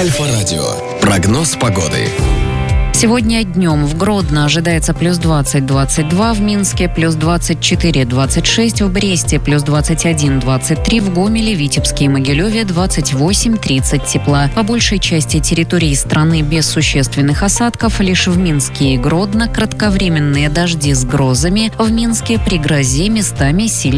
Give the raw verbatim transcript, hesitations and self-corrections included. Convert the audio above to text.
Альфа-радио. Прогноз погоды. Сегодня днем в Гродно ожидается плюс двадцать - двадцать два, в Минске плюс двадцать четыре - двадцать шесть, в Бресте плюс двадцать один - двадцать три, в Гомеле, Витебске и Могилеве двадцать восемь - тридцать тепла. По большей части территории страны без существенных осадков, лишь в Минске и Гродно кратковременные дожди с грозами, в Минске при грозе местами сильные